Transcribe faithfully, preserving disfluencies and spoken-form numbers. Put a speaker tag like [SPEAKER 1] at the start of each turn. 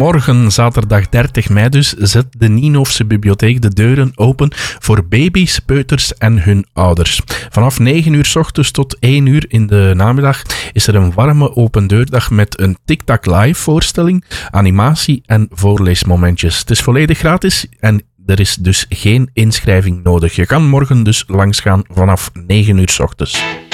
[SPEAKER 1] morgen, zaterdag dertig mei dus, zet de Nienhofse Bibliotheek de deuren open voor baby's, peuters en hun ouders. Vanaf negen uur 's ochtends tot één uur in de namiddag is er een warme opendeurdag met een TikTok live voorstelling, animatie en voorleesmomentjes. Het is volledig gratis en er is dus geen inschrijving nodig. Je kan morgen dus langsgaan vanaf negen uur 's ochtends.